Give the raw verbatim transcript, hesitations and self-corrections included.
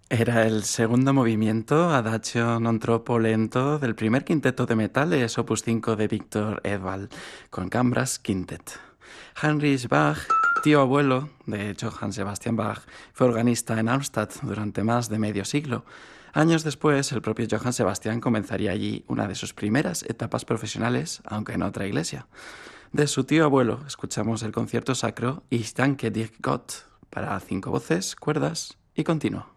Era el segundo movimiento, Adagio non troppo lento, del primer quinteto de metales, opus cinco de Víctor Edvald, con Cambras Quintet. Heinrich Bach, tío abuelo de Johann Sebastian Bach, fue organista en Arnstadt durante más de medio siglo. Años después, el propio Johann Sebastian comenzaría allí una de sus primeras etapas profesionales, aunque en otra iglesia. De su tío abuelo escuchamos el concierto sacro Ich danke dir Gott, para cinco voces, cuerdas y continuo.